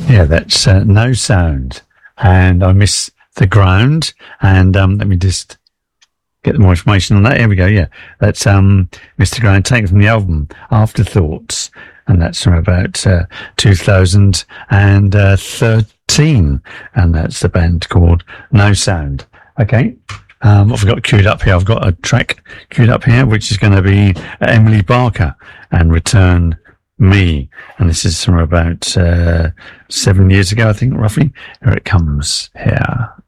Yeah, that's No Sound. And I miss the ground. And let me just get more information on that. Here we go. Yeah, that's Mr. Ground, taken from the album Afterthoughts, and that's from about 2013, and that's the band called No Sound. Okay. I've got queued up here. I've got a track queued up here, which is going to be Emily Barker and Return Me. And this is from about 7 years ago, I think, roughly. Here it comes here.